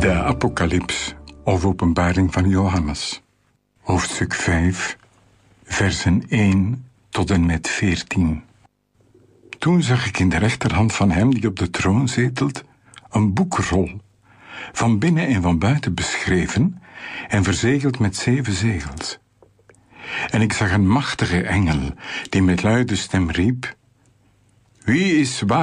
De Apocalyps, of Openbaring van Johannes. Hoofdstuk 5, versen 1 tot en met 14. Toen zag ik in de rechterhand van hem die op de troon zetelt een boekrol, van binnen en van buiten beschreven en verzegeld met 7 zegels. En ik zag een machtige engel die met luide stem riep: Wie is waar?